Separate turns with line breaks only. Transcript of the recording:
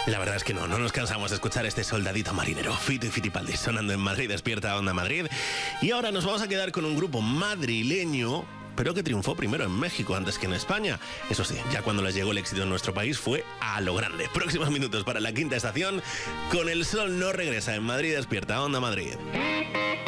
La verdad es que no nos cansamos de escuchar este soldadito marinero, Fito y Fitipaldi, sonando en Madrid Despierta, Onda Madrid. Y ahora nos vamos a quedar con un grupo madrileño, pero que triunfó primero en México antes que en España. Eso sí, ya cuando les llegó el éxito en nuestro país fue a lo grande. Próximos minutos para la quinta estación, con El Sol no regresa en Madrid Despierta, Onda Madrid.